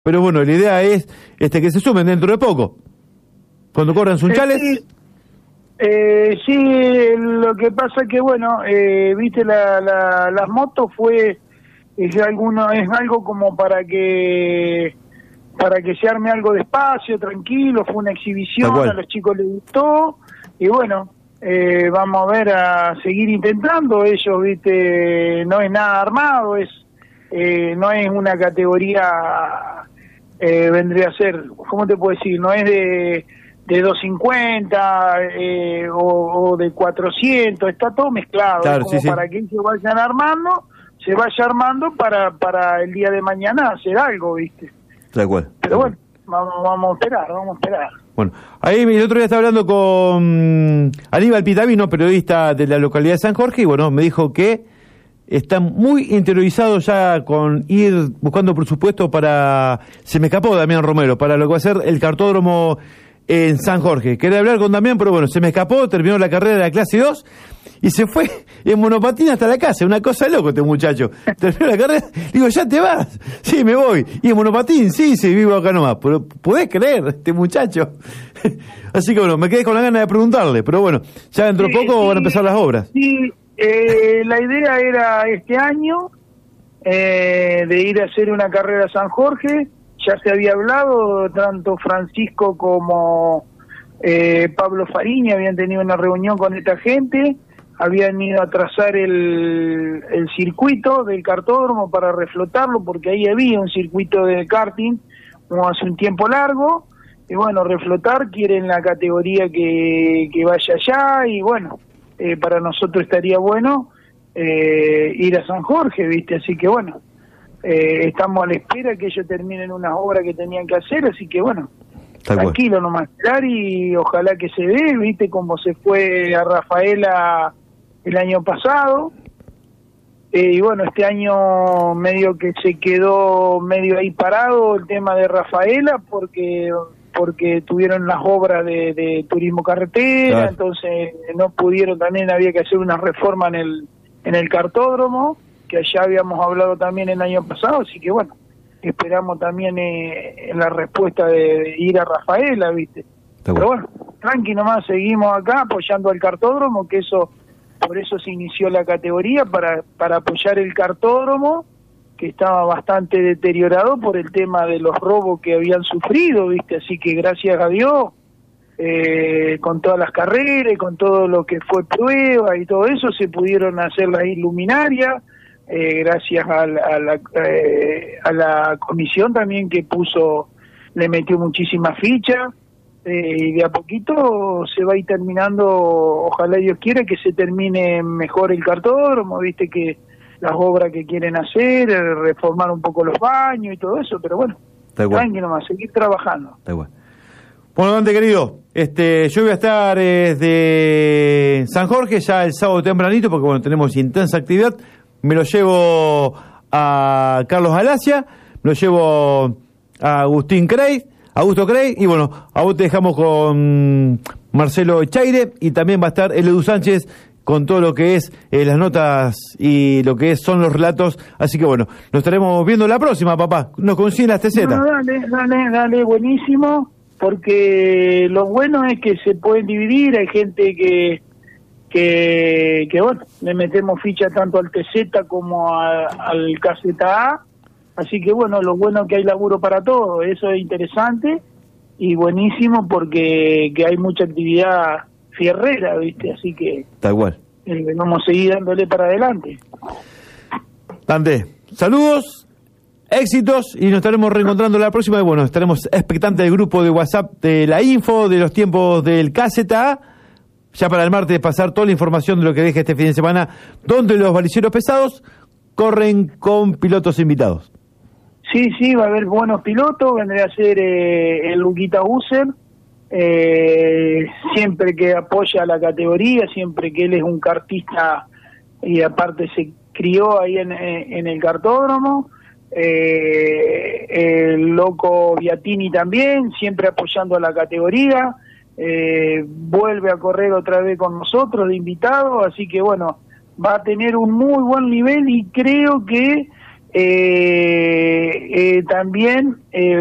Pero bueno, la idea es que se sumen dentro de poco. Cuando corran Sunchales. Sí, lo que pasa que bueno, viste las motos es algo como para que se arme algo despacio, tranquilo, fue una exhibición, a los chicos les gustó y bueno, vamos a ver, a seguir intentando. Ellos, viste, no es nada armado, no es una categoría, vendría a ser, ¿cómo te puedo decir? No es de 250 o de 400, está todo mezclado, claro, como para que ellos se vaya armando para el día de mañana hacer algo, viste. Tal cual. Pero bueno, vamos a esperar. Bueno, ahí el otro día estaba hablando con Aníbal Pitavino, periodista de la localidad de San Jorge, y bueno, me dijo que están muy interiorizados ya con ir buscando presupuesto se me escapó Damián Romero, para lo que va a ser el cartódromo en San Jorge. Quería hablar con Damián, pero bueno, se me escapó, terminó la carrera de la clase 2 y se fue en monopatín hasta la casa. Una cosa loco este muchacho. Terminó la carrera, digo, ¿ya te vas? Sí, me voy. Y en monopatín, sí, vivo acá nomás. Pero ¿podés creer este muchacho? Así que bueno, me quedé con la gana de preguntarle, pero bueno, ya dentro de poco van a empezar las obras. Sí, la idea era este año de ir a hacer una carrera a San Jorge. Ya se había hablado, tanto Francisco como Pablo Fariña habían tenido una reunión con esta gente, habían ido a trazar el circuito del cartódromo para reflotarlo, porque ahí había un circuito de karting como hace un tiempo largo, y bueno, reflotar, quieren la categoría que vaya allá, y bueno, para nosotros estaría bueno ir a San Jorge, ¿viste? Así que bueno, estamos a la espera que ellos terminen unas obras que tenían que hacer, así que bueno, tranquilo nomás, y ojalá que se dé, viste como se fue a Rafaela el año pasado, y bueno, este año medio que se quedó medio ahí parado el tema de Rafaela porque tuvieron las obras de turismo carretera, entonces no pudieron, también había que hacer una reforma en el cartódromo, que allá habíamos hablado también el año pasado, así que bueno, esperamos también en la respuesta de ir a Rafaela, ¿viste? Pero bueno, tranqui nomás, seguimos acá apoyando al cartódromo, que por eso se inició la categoría, para apoyar el cartódromo, que estaba bastante deteriorado por el tema de los robos que habían sufrido, ¿viste? Así que gracias a Dios, con todas las carreras, con todo lo que fue prueba y todo eso, se pudieron hacer las luminarias, gracias a la comisión también que le metió muchísimas fichas, y de a poquito se va a ir terminando, ojalá Dios quiera que se termine mejor el cartódromo, viste que las obras que quieren hacer, reformar un poco los baños y todo eso, pero bueno, tranquilo nomás, seguir trabajando. Bueno, Dante querido, yo voy a estar desde San Jorge ya el sábado tempranito, porque bueno, tenemos intensa actividad. Me lo llevo a Carlos Alacia, me lo llevo a Augusto Crey, y bueno, a vos te dejamos con Marcelo Chaire, y también va a estar el Edu Sánchez con todo lo que es las notas y lo que son los relatos, así que bueno, nos estaremos viendo la próxima, papá. Nos consiguen las TZ. No, dale, buenísimo, porque lo bueno es que se pueden dividir, hay gente que bueno, le metemos ficha tanto al TZ como al KZA, así que bueno, lo bueno es que hay laburo para todo, eso es interesante y buenísimo porque hay mucha actividad fierrera, ¿viste? Así que tal cual. Vamos a seguir dándole para adelante. Dante, saludos, éxitos, y nos estaremos reencontrando la próxima, y bueno, estaremos expectantes del grupo de WhatsApp de la info, de los tiempos del KZA, ya para el martes pasar toda la información de lo que deje este fin de semana, donde los baliceros pesados corren con pilotos invitados. Sí, va a haber buenos pilotos, vendría a ser el Luquita User, siempre que apoya a la categoría, siempre que él es un kartista y aparte se crió ahí en el cartódromo, el loco Biatini también, siempre apoyando a la categoría, vuelve a correr otra vez con nosotros de invitado, así que bueno, va a tener un muy buen nivel y creo que También